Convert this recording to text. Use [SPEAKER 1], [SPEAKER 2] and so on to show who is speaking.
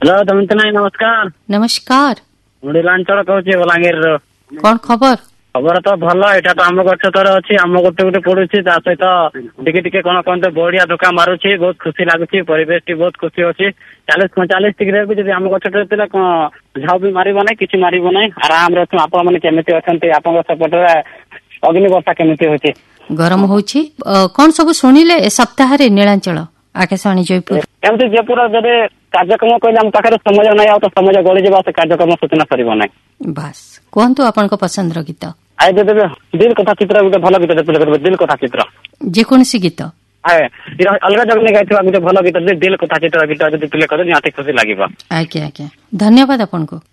[SPEAKER 1] Hello Damayanti नाई नमस्कार।
[SPEAKER 2] नमस्कार।
[SPEAKER 1] मुड़ीलांचल कहूँ बलांगीर।
[SPEAKER 2] कौन खबर?
[SPEAKER 1] खबर तो भल एटा तो आम गछ तर अच्छी आम गोटे गोटे पड़ुची ता सहित टिके टिके कौन कहते बढ़िया धोका मारुची बहुत खुशी लगुच परिवेश टी बहुत खुशी अच्छी 40-45 डिग्री भी आम गछ झाऊ भी मार ना कि मार ना आराम रे आपण मैंने केमी अच्छा आप सेपटे अग्नि वर्षा केमी हो
[SPEAKER 2] गरम होची कौन सब शुणिले ए सप्ताह नीलांचल आकाशवाणी जयपुर
[SPEAKER 1] एमती जयपुर जब कार्यक्रम कहले आम पाखे समय ना आ तो समय गड़ी जा कार्यक्रम सूचना सर ना
[SPEAKER 2] बस कहतु आपण पसंद गीत
[SPEAKER 1] आए देवे दिल कथा चित्र गोटे भल गीत प्ले कर दिल कथा चित्र
[SPEAKER 2] जेकोसी गीत
[SPEAKER 1] अलग जगह गाई गोटे भल गीत दिल कथा चित्र गीत प्ले कर खुशी लगे।
[SPEAKER 2] आज्ञा आज्ञा धन्यवाद आपन को।